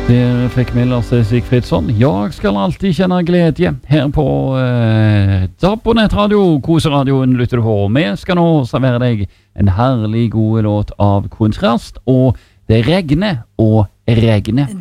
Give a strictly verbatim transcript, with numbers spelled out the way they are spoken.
Der fikk med Lars Sigfridsson. Jeg skal alltid kjenne glede her på eh, DAB og nettradio, Koseradioen lytter du på. Vi skal nå servere deg en herlig god låt av Kontrast, og det regner og regner.